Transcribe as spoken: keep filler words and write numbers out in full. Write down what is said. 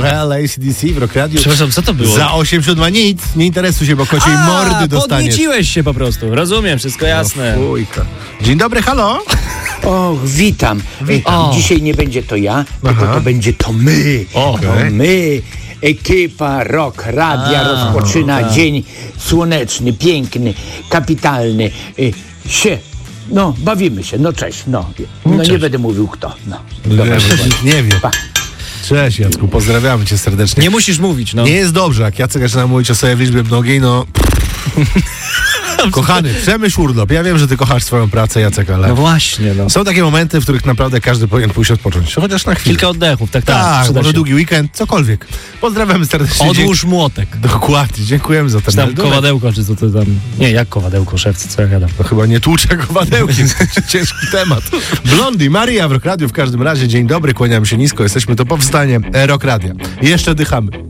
Hell, A C D C w Rock Radio. Przepraszam, co to było? Za osiemdziesiąt dwa nic, nie interesuj się, bo kociej A, mordy dostaniesz. podnieciłeś się po prostu, rozumiem, wszystko jasne. No, fujka. Dzień dobry, halo? Och, witam. O. Dzisiaj nie będzie to ja, tylko Aha. to będzie to my. O, to okej. my. Ekipa Rock Radia A, rozpoczyna tak. dzień słoneczny, piękny, kapitalny. Y, się. No, bawimy się. No cześć. No, no nie będę mówił kto. No. Dobra, Nikt nie wie. pa. Cześć, Jacku, pozdrawiamy cię serdecznie. Nie musisz mówić, no. Nie jest dobrze, jak Jacek zaczyna mówić o sobie w liczbie mnogiej, no... Kochany, przemyśl urlop. Ja wiem, że ty kochasz swoją pracę, Jacek, ale... No właśnie, no. Są takie momenty, w których naprawdę każdy powinien pójść odpocząć. Chociaż na chwilę. Kilka oddechów, tak, tak. Tak, przyda może się. długi weekend, cokolwiek. Pozdrawiamy serdecznie. Odłóż młotek. Dokładnie, dziękujemy za ten Czy tam meldunek. kowadełko, czy co to tam... Nie, jak kowadełko, szewcy, co ja gadam. No chyba nie tłucze kowadełki, ciężki temat. Blondie, Maria w Rock Radio w każdym razie. Dzień dobry, kłaniamy się nisko, jesteśmy to powstanie Rock Radia. Jeszcze dychamy.